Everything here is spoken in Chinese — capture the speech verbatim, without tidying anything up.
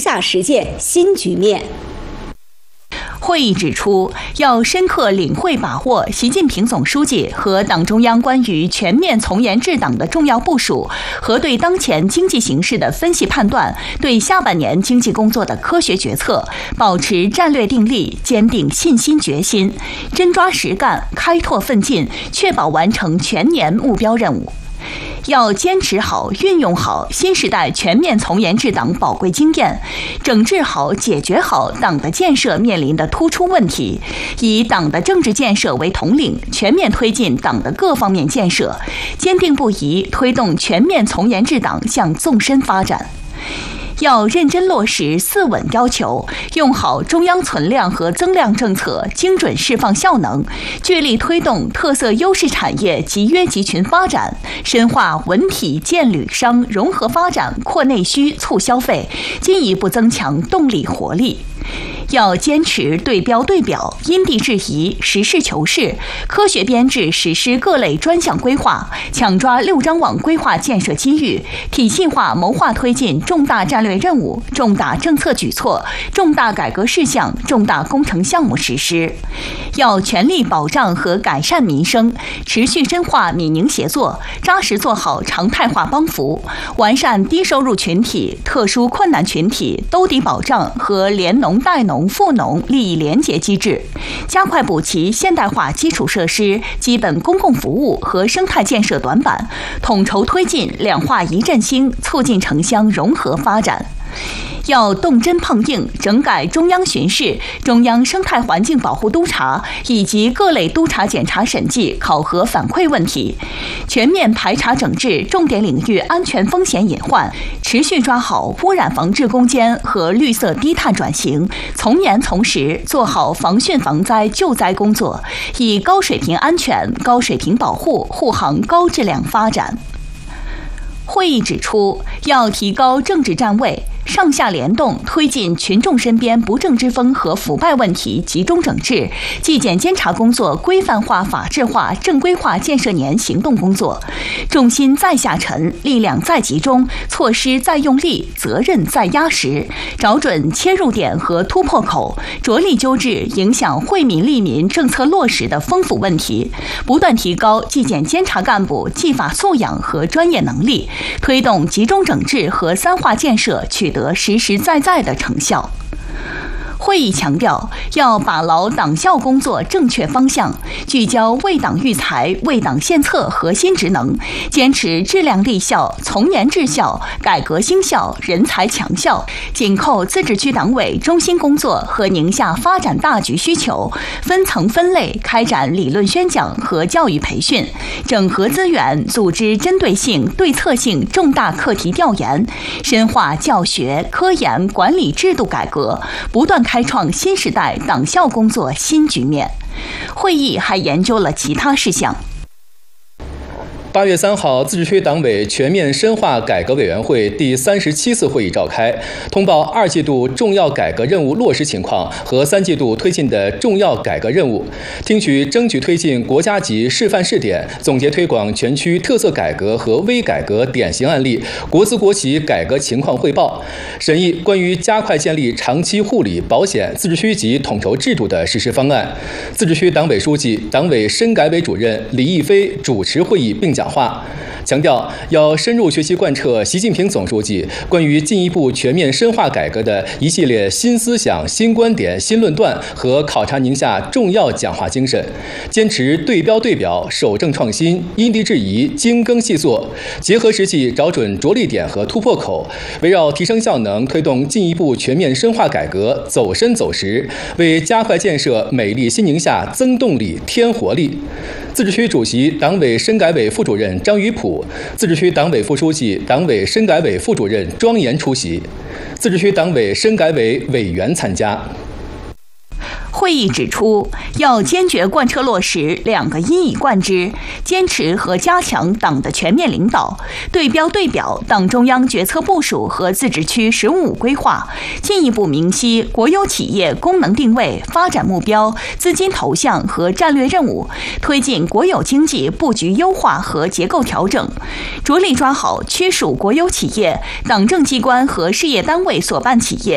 下实践新局面。 会议指出，要深刻领会把握习近平总书记和党中央关于全面从严治党的重要部署和对当前经济形势的分析判断，对下半年经济工作的科学决策，保持战略定力，坚定信心决心，真抓实干，开拓奋进，确保完成全年目标任务。要坚持好、运用好新时代全面从严治党宝贵经验，整治好、解决好党的建设面临的突出问题，以党的政治建设为统领，全面推进党的各方面建设，坚定不移推动全面从严治党向纵深发展。要认真落实四稳要求，用好中央存量和增量政策，精准释放效能，聚力推动特色优势产业集约集群发展，深化文体建旅商融合发展，扩内需促消费，进一步增强动力活力。要坚持对标对表、因地制宜、实事求是，科学编制实施各类专项规划，抢抓六张网规划建设机遇，体系化谋划推进重大战略任务、重大政策举措、重大改革事项、重大工程项目实施。要全力保障和改善民生，持续深化闽宁协作，扎实做好常态化帮扶，完善低收入群体、特殊困难群体兜底保障和联农带农富农利益联结机制，加快补齐现代化基础设施、基本公共服务和生态建设短板，统筹推进两化一振兴，促进城乡融合发展。要动真碰硬，整改中央巡视、中央生态环境保护督察以及各类督察检查审计、考核反馈问题，全面排查整治重点领域安全风险隐患，持续抓好污染防治攻坚和绿色低碳转型，从严从实做好防汛防灾救灾工作，以高水平安全、高水平保护护航高质量发展。会议指出，要提高政治站位，上下联动推进群众身边不正之风和腐败问题集中整治，纪检监察工作规范化、法治化、正规化建设年行动工作，重心再下沉，力量再集中，措施再用力，责任再压实，找准切入点和突破口，着力纠治影响惠民利民政策落实的丰富问题，不断提高纪检监察干部纪法素养和专业能力，推动集中整治和三化建设取得实实在在的成效。会议强调，要把牢党校工作正确方向，聚焦为党育才、为党献策核心职能，坚持质量立效、从严治校、改革兴校、人才强校，紧扣自治区党委中心工作和宁夏发展大局需求，分层分类开展理论宣讲和教育培训，整合资源，组织针对性、对策性重大课题调研，深化教学、科研、管理制度改革，不断开创新时代党校工作新局面。会议还研究了其他事项。 八月三号，自治区党委全面深化改革委员会第三十七次会议召开，通报二季度重要改革任务落实情况和三季度推进的重要改革任务，听取争取推进国家级示范试点、总结推广全区特色改革和微改革典型案例、国资国企改革情况汇报，审议关于加快建立长期护理保险自治区级统筹制度的实施方案。自治区党委书记、党委深改委主任李毅飞主持会议并讲话，强调要深入学习贯彻习近平总书记关于进一步全面深化改革的一系列新思想、新观点、新论断和考察宁夏重要讲话精神，坚持对标对表、守正创新、因地制宜、精耕细作，结合实际找准着力点和突破口，围绕提升效能、推动进一步全面深化改革走深走实，为加快建设美丽新宁夏增动力、添活力。自治区主席、党委深改委副主任张于普，自治区党委副书记、党委深改委副主任庄严出席，自治区党委深改委委员参加。 会议指出，要坚决贯彻落实两个一以贯之，坚持和加强党的全面领导，对标对表党中央决策部署和自治区“十五五”规划，进一步明晰国有企业功能定位、发展目标、资金投向和战略任务，推进国有经济布局优化和结构调整，着力抓好区属国有企业、党政机关和事业单位所办企业